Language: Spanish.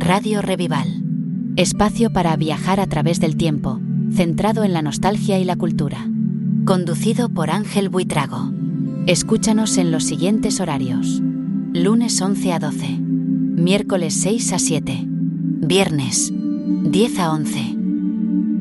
Radio Revival. Espacio para viajar a través del tiempo, centrado en la nostalgia y la cultura. Conducido por Ángel Buitrago. Escúchanos en los siguientes horarios: lunes 11 a 12, miércoles 6 a 7, viernes 10 a 11.